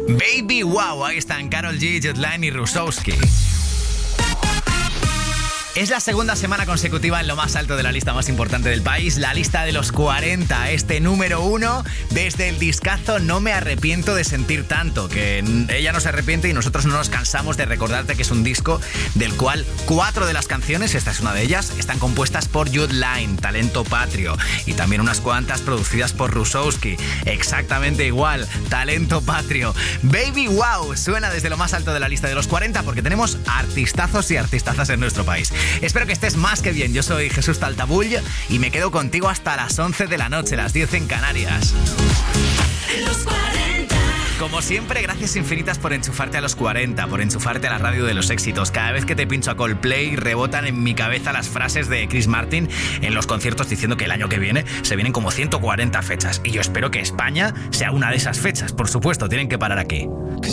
Baby Wow, ahí están Karol G, Jodline y Rusowski. Es la segunda semana consecutiva en lo más alto de la lista más importante del país, la lista de los 40, este número 1, desde el discazo No me arrepiento de sentir tanto, que ella no se arrepiente y nosotros no nos cansamos de recordarte que es un disco del cual 4 de las canciones, esta es una de ellas, están compuestas por Jodline, talento patrio, y también unas cuantas producidas por Rusowski, exactamente igual, talento patrio. Baby Wow suena desde lo más alto de la lista de los 40 porque tenemos artistazos y artistazas en nuestro país. Espero que estés más que bien. Yo soy Jesús Taltabull y me quedo contigo hasta las 11 de la noche, las 10 en Canarias. Los 40. Como siempre, gracias infinitas por enchufarte a los 40, por enchufarte a la radio de los éxitos. Cada vez que te pincho a Coldplay, rebotan en mi cabeza las frases de Chris Martin en los conciertos diciendo que el año que viene se vienen como 140 fechas. Y yo espero que España sea una de esas fechas. Por supuesto, tienen que parar aquí.